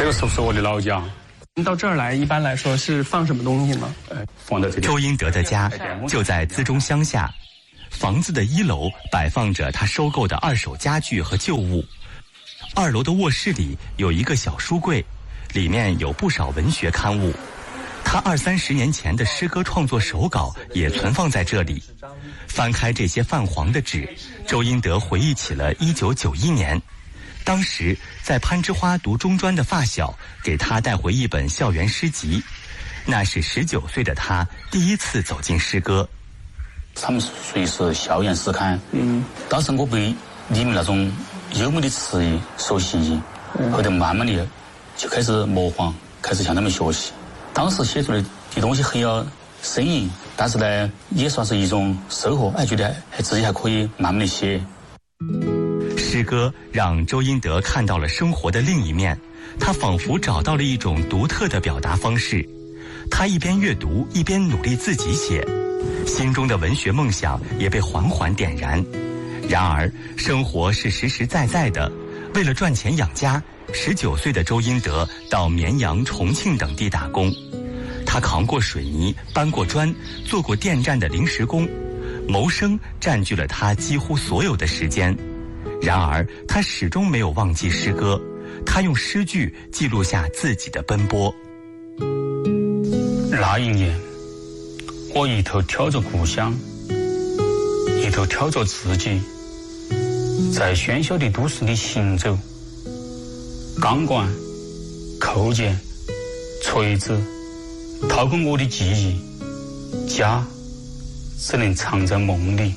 这个是我的老家。 到这儿来，一般来说是放什么东西吗？ 放在这里。 周英德的家就在资中乡下，房子的1楼摆放着他收购的2手家具和旧物，2楼的卧室里有一个小书柜，里面有不少文学刊物。他20-30年前的诗歌创作手稿也存放在这里。翻开这些泛黄的纸，周英德回忆起了1991年。当时在攀枝花读中专的发小给他带回一本校园诗集，那是19岁的他第一次走进诗歌。 他们属于是校园诗刊，当时我被里面那种优美的词语所吸引，后头慢慢的就开始模仿，开始向他们学习。当时写出来的东西很有深意，但是呢也算是一种收获，觉得自己还可以慢慢的写。 诗歌让周英德看到了生活的另一面，他仿佛找到了一种独特的表达方式。他一边阅读，一边努力自己写，心中的文学梦想也被缓缓点燃。然而，生活是实实在在的，为了赚钱养家，19岁的周英德到绵阳、重庆等地打工。他扛过水泥，搬过砖，做过电站的临时工，谋生占据了他几乎所有的时间。然而，他始终没有忘记诗歌，他用诗句记录下自己的奔波。 那一年，我一头挑着故乡，一头挑着自己，在喧嚣的都市里行走。钢管、扣件、锤子掏空我的记忆，家只能藏在梦里。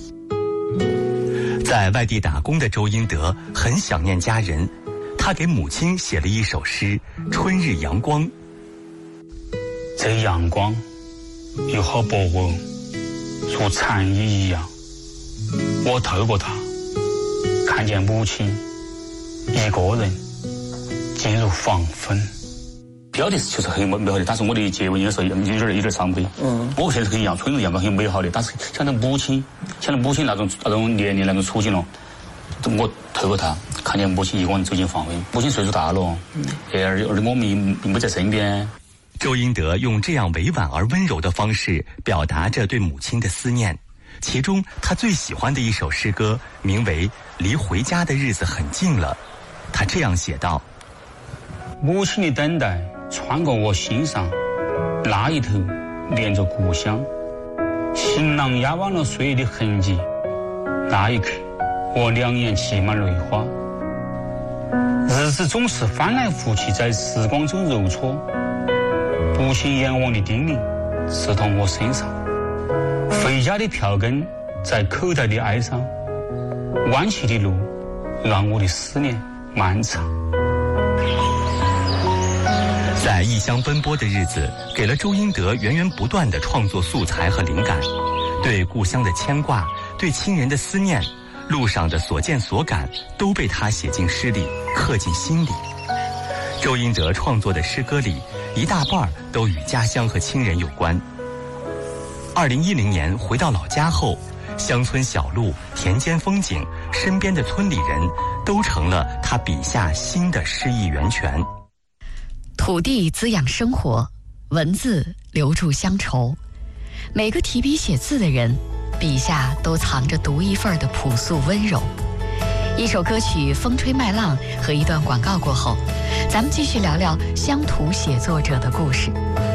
在外地打工的周英德很想念家人，他给母亲写了一首诗《春日阳光》。 这阳光有好薄哦，如蝉翼一样。我透过它，看见母亲一个人进入黄昏。标题就是很美好的，但是我的结尾有时候有点伤悲。我现在很一样，春日阳光很美好的，但是想到母亲那种年龄那种处境了，我透过他看见母亲一个人走进黄昏。母亲岁数大了，而我们并不在身边。 周英德用这样委婉而温柔的方式表达着对母亲的思念。其中他最喜欢的一首诗歌名为《离回家的日子很近了》，他这样写道： 母亲的等待穿过我心上，那一头连着故乡，行囊压弯了岁月的痕迹，那一刻我两眼起满泪花。日子总是翻来覆去在时光中揉搓，不轻言忘的叮咛刺痛我身上，回家的票根在口袋里哀伤，弯曲的路让我的思念漫长。 在异乡奔波的日子，给了周英德源源不断的创作素材和灵感。对故乡的牵挂，对亲人的思念，路上的所见所感，都被他写进诗里，刻进心里。周英德创作的诗歌里，一大半都与家乡和亲人有关。2010年回到老家后，乡村小路、田间风景、身边的村里人，都成了他笔下新的诗意源泉。 土地滋养生活，文字留住乡愁。每个提笔写字的人，笔下都藏着独一份的朴素温柔。一首歌曲《风吹麦浪》和一段广告过后，咱们继续聊聊乡土写作者的故事。